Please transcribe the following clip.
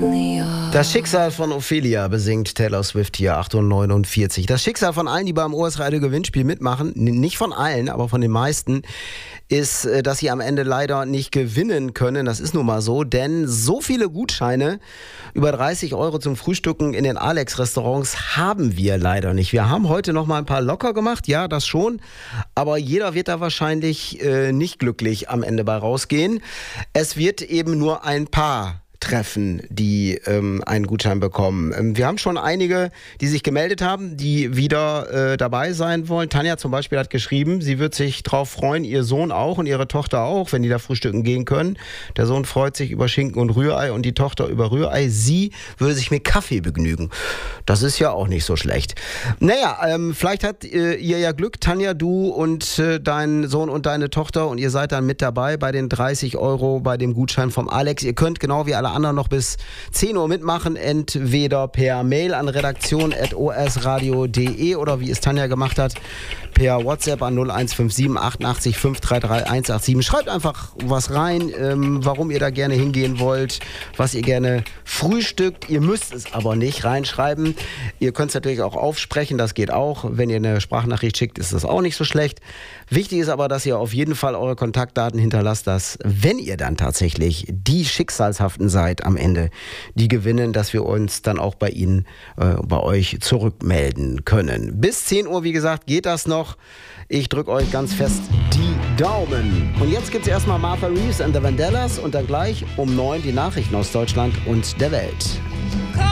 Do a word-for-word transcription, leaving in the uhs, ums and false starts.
Das Schicksal von Ophelia besingt Taylor Swift hier, acht Uhr neunundvierzig. Das Schicksal von allen, die beim O S Radio Gewinnspiel mitmachen, nicht von allen, aber von den meisten, ist, dass sie am Ende leider nicht gewinnen können. Das ist nun mal so, denn so viele Gutscheine, über dreißig Euro zum Frühstücken in den Alex-Restaurants, haben wir leider nicht. Wir haben heute noch mal ein paar locker gemacht, ja, das schon, aber jeder wird da wahrscheinlich äh, nicht glücklich am Ende bei rausgehen. Es wird eben nur ein paar treffen, die ähm, einen Gutschein bekommen. Ähm, wir haben schon einige, die sich gemeldet haben, die wieder äh, dabei sein wollen. Tanja zum Beispiel hat geschrieben, sie wird sich drauf freuen, ihr Sohn auch und ihre Tochter auch, wenn die da frühstücken gehen können. Der Sohn freut sich über Schinken und Rührei und die Tochter über Rührei. Sie würde sich mit Kaffee begnügen. Das ist ja auch nicht so schlecht. Naja, ähm, vielleicht habt äh, ihr ja Glück, Tanja, du und äh, dein Sohn und deine Tochter, und ihr seid dann mit dabei bei den dreißig Euro bei dem Gutschein vom Alex. Ihr könnt genau wie alle anderen noch bis zehn Uhr mitmachen, entweder per Mail an redaktion at o s radio punkt de oder wie es Tanja gemacht hat, per WhatsApp an null eins fünf sieben achtundachtzig fünf drei drei eins acht sieben. Schreibt einfach was rein, ähm, warum ihr da gerne hingehen wollt, was ihr gerne frühstückt. Ihr müsst es aber nicht reinschreiben. Ihr könnt es natürlich auch aufsprechen, das geht auch. Wenn ihr eine Sprachnachricht schickt, ist das auch nicht so schlecht. Wichtig ist aber, dass ihr auf jeden Fall eure Kontaktdaten hinterlasst, dass, wenn ihr dann tatsächlich die Schicksalshaften seid am Ende, die gewinnen, dass wir uns dann auch bei Ihnen, äh, bei euch zurückmelden können. Bis zehn Uhr, wie gesagt, geht das noch. Ich drücke euch ganz fest die Daumen. Und jetzt gibt es erstmal Martha Reeves and the Vandellas und dann gleich um neun die Nachrichten aus Deutschland und der Welt.